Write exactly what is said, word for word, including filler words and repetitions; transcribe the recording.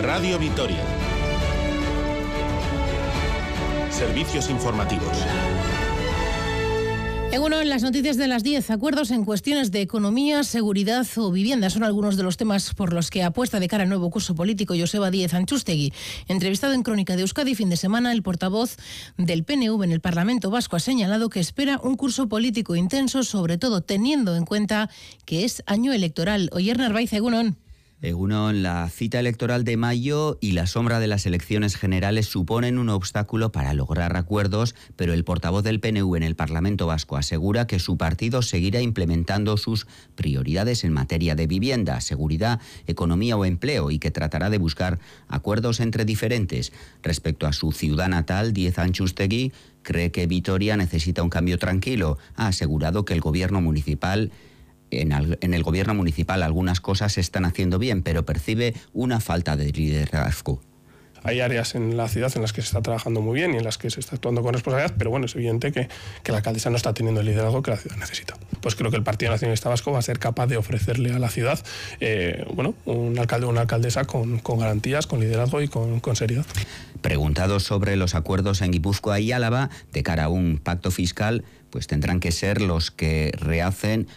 Radio Vitoria. Servicios informativos. En uno, en las noticias de las diez, acuerdos en cuestiones de economía, seguridad o vivienda son algunos de los temas por los que apuesta de cara al nuevo curso político Joseba Díez Antxustegui. Entrevistado en Crónica de Euskadi fin de semana, el portavoz del P N V en el Parlamento Vasco ha señalado que espera un curso político intenso, sobre todo teniendo en cuenta que es año electoral. Oyer Narváez, egunon. Egunon, la cita electoral de mayo y la sombra de las elecciones generales suponen un obstáculo para lograr acuerdos, pero el portavoz del P N V en el Parlamento Vasco asegura que su partido seguirá implementando sus prioridades en materia de vivienda, seguridad, economía o empleo y que tratará de buscar acuerdos entre diferentes. Respecto a su ciudad natal, Díez Antxustegui cree que Vitoria necesita un cambio tranquilo. Ha asegurado que el gobierno municipal En el, en el gobierno municipal algunas cosas se están haciendo bien, pero percibe una falta de liderazgo. Hay áreas en la ciudad en las que se está trabajando muy bien y en las que se está actuando con responsabilidad, pero bueno, es evidente que, que la alcaldesa no está teniendo el liderazgo que la ciudad necesita. Pues creo que el Partido Nacionalista Vasco va a ser capaz de ofrecerle a la ciudad eh, bueno, un alcalde o una alcaldesa con, con garantías, con liderazgo y con, con seriedad. Preguntado sobre los acuerdos en Guipúzcoa y Álava de cara a un pacto fiscal, pues tendrán que ser los que rehacen